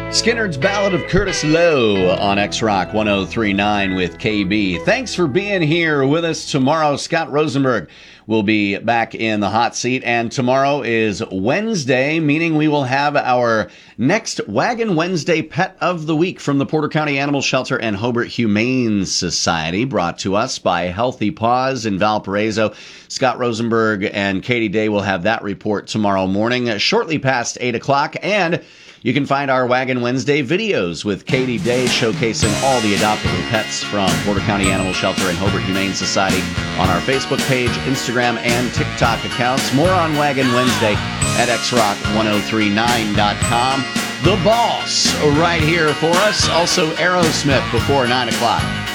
Skinner's Ballad of Curtis Lowe on X-Rock 103.9 with KB. Thanks for being here with us tomorrow. Scott Rosenberg will be back in the hot seat, and tomorrow is Wednesday, meaning we will have our next Wagon Wednesday Pet of the Week from the Porter County Animal Shelter and Hobart Humane Society, brought to us by Healthy Paws in Valparaiso. Scott Rosenberg and Katie Day will have that report tomorrow morning, shortly past 8 o'clock, and you can find our Wagon Wednesday videos with Katie Day showcasing all the adoptable pets from Porter County Animal Shelter and Hobart Humane Society on our Facebook page, Instagram, and TikTok accounts. More on Wagon Wednesday at xrock1039.com. The Boss right here for us. Also Aerosmith before 9 o'clock.